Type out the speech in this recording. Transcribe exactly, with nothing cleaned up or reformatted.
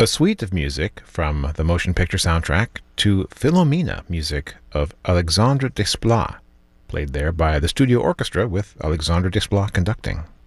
a suite of music from the motion picture soundtrack to Philomena, music of Alexandre Desplat, played there by the studio orchestra with Alexandre Desplat conducting.